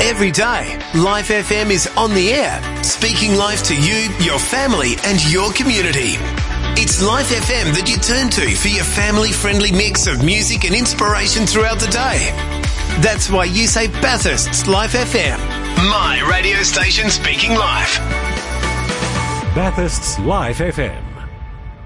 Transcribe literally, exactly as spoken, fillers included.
Every day, Life F M is on the air, speaking life to you, your family and your community. It's Life F M that you turn to for your family-friendly mix of music and inspiration throughout the day. That's why you say Bathurst's Life F M. My radio station speaking life. Bathurst's Life F M.